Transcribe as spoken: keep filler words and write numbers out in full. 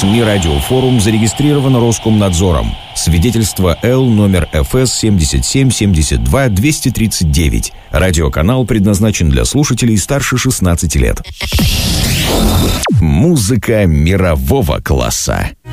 СМИ «Радиофорум» зарегистрирован Роскомнадзором. Свидетельство Л номер эф эс семьдесят семь семьдесят два двести тридцать девять. Радиоканал предназначен для слушателей старше шестнадцати лет. Музыка мирового класса.